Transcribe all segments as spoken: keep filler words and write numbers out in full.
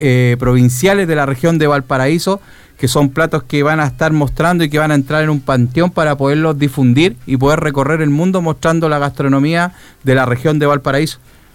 eh, provinciales de la región de Valparaíso, que son platos que van a estar mostrando y que van a entrar en un panteón para poderlos difundir y poder recorrer el mundo mostrando la gastronomía de la región de Valparaíso.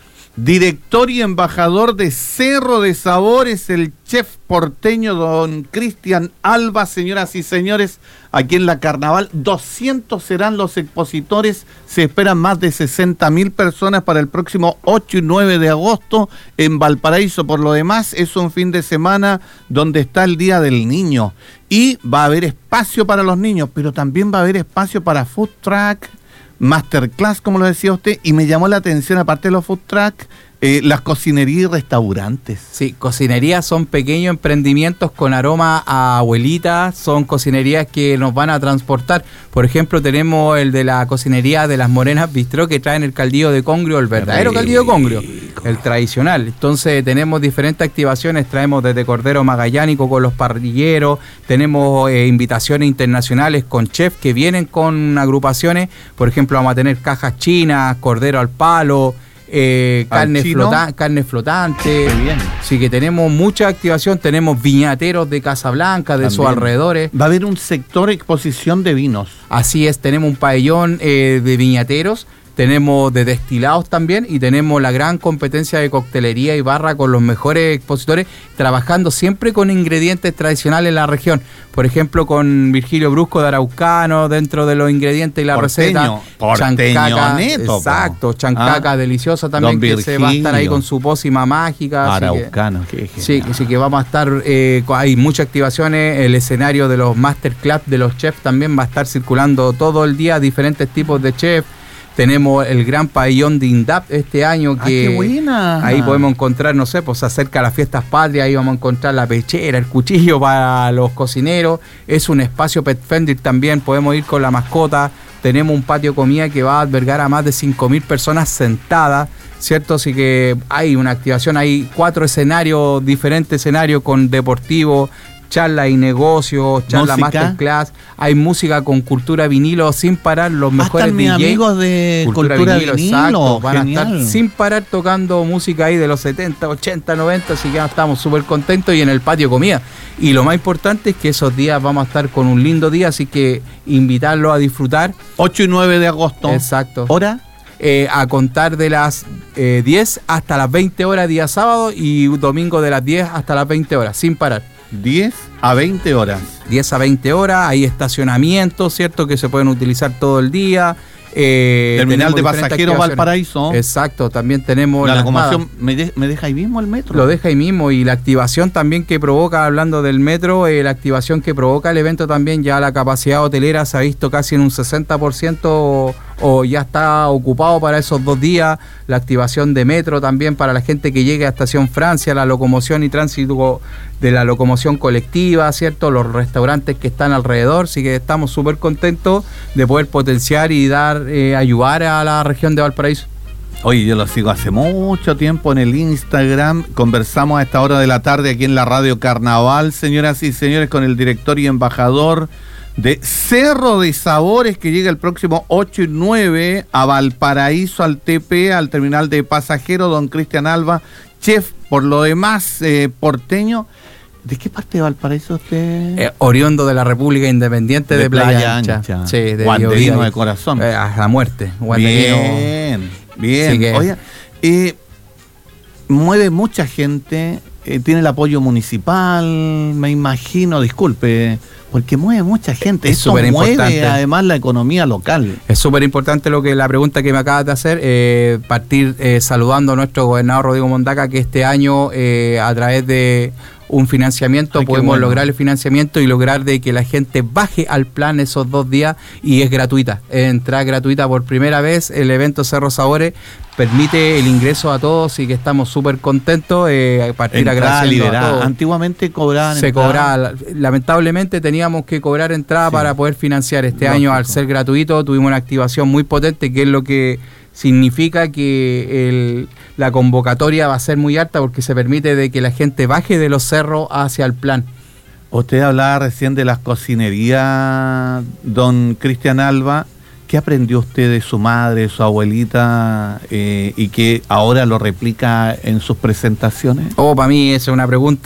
Director y embajador de Cerro de Sabores, el chef porteño don Cristian Alba. Señoras y señores, aquí en la Carnaval, doscientos serán los expositores, se esperan más de sesenta mil personas para el próximo ocho y nueve de agosto en Valparaíso. Por lo demás, es un fin de semana donde está el Día del Niño y va a haber espacio para los niños, pero también va a haber espacio para food truck, masterclass, como lo decía usted, y me llamó la atención, aparte de los food truck, eh, las cocinerías y restaurantes. Sí, cocinerías son pequeños emprendimientos con aroma a abuelita, son cocinerías que nos van a transportar. Por ejemplo, tenemos el de la cocinería de las Morenas Bistró, que traen el caldillo de congrio, el verdadero caldillo de congrio, el tradicional. Entonces tenemos diferentes activaciones, traemos desde cordero magallánico con los parrilleros, tenemos eh, invitaciones internacionales con chefs que vienen con agrupaciones. Por ejemplo, vamos a tener cajas chinas, cordero al palo, eh, carne, flota, carne flotante. Bien. Así que tenemos mucha activación, tenemos viñateros de Casablanca, de también sus alrededores. Va a haber un sector de exposición de vinos. Así es, tenemos un pabellón eh, de viñateros, tenemos de destilados también y tenemos la gran competencia de coctelería y barra con los mejores expositores, trabajando siempre con ingredientes tradicionales en la región. Por ejemplo, con Virgilio Brusco de Araucano dentro de los ingredientes y la porteño, receta. Porteño chancaca, neto, exacto, chancaca ah, deliciosa también, que se va a estar ahí con su pócima mágica. Araucano, así que, qué sí, así que vamos a estar, eh, hay muchas activaciones, el escenario de los masterclass de los chefs también va a estar circulando todo el día, diferentes tipos de chefs. Tenemos el gran pabellón de INDAP este año, que ah, qué buena. Ahí podemos encontrar, no sé, pues se acerca a las fiestas patrias, ahí vamos a encontrar la pechera, el cuchillo para los cocineros. Es un espacio pet friendly también, podemos ir con la mascota. Tenemos un patio de comida que va a albergar a más de cinco mil personas sentadas, ¿cierto? Así que hay una activación, hay cuatro escenarios, diferentes escenarios con deportivo, charla y negocios, charla masterclass, hay música con cultura vinilo sin parar, los mejores D Js. Mis amigos de cultura, cultura vinilo, vinilo exacto, van genial. a estar sin parar tocando música ahí de los setenta, ochenta, noventa, así que ya estamos súper contentos y en el patio comida. Y lo más importante es que esos días vamos a estar con un lindo día, así que invitarlos a disfrutar. ocho y nueve de agosto. Exacto. ¿Hora? Eh, a contar de las eh, diez hasta las veinte horas día sábado y domingo de las diez hasta las veinte horas, sin parar. diez a veinte horas. diez a veinte horas, hay estacionamientos, ¿cierto? Que se pueden utilizar todo el día. Eh, Terminal de pasajeros Valparaíso. Exacto, también tenemos... La, la locomoción, ¿me, de, ¿me deja ahí mismo el metro? Lo deja ahí mismo, y la activación también que provoca, hablando del metro, eh, la activación que provoca el evento también, ya la capacidad hotelera se ha visto casi en un sesenta por ciento o, o ya está ocupado para esos dos días. La activación de metro también para la gente que llegue a Estación Francia, la locomoción y tránsito de la locomoción colectiva, ¿cierto? Los restaurantes que están alrededor, así que estamos súper contentos de poder potenciar y dar, eh, ayudar a la región de Valparaíso. Oye, yo lo sigo hace mucho tiempo en el Instagram, conversamos a esta hora de la tarde aquí en la Radio Carnaval, señoras y señores, con el director y embajador de Cerro de Sabores, que llega el próximo ocho y nueve a Valparaíso, al T P, al terminal de pasajeros, don Cristian Alba, chef, por lo demás, eh, porteño. ¿De qué parte de Valparaíso usted? Eh, oriundo de la República Independiente de, de Playa, Playa Ancha. Ancha. Sí, de guanderino de corazón. Eh, a la muerte. Bien, bien. Sí que... Oye, eh, mueve mucha gente, eh, tiene el apoyo municipal, me imagino, disculpe, porque mueve mucha gente. Es súper importante. Además la economía local. Es súper importante lo que la pregunta que me acabas de hacer, eh, partir eh, saludando a nuestro gobernador Rodrigo Mondaca, que este año eh, a través de un financiamiento, Ay, podemos bueno. lograr el financiamiento y lograr de que la gente baje al plan esos dos días, y es gratuita, es entrada gratuita por primera vez. El evento Cerro Sabores permite el ingreso a todos y que estamos súper contentos, eh, partir agradeciendo a todos. Antiguamente cobraban se cobraba, lamentablemente teníamos que cobrar entrada sí. para poder financiar. Este Lógico. año, al ser gratuito, tuvimos una activación muy potente, que es lo que significa que el, la convocatoria va a ser muy alta, porque se permite de que la gente baje de los cerros hacia el plan. Usted hablaba recién de las cocinerías, don Cristian Alba, ¿Qué aprendió usted de su madre, de su abuelita, eh, y que ahora lo replica en sus presentaciones? Oh, para mí esa es una pregunta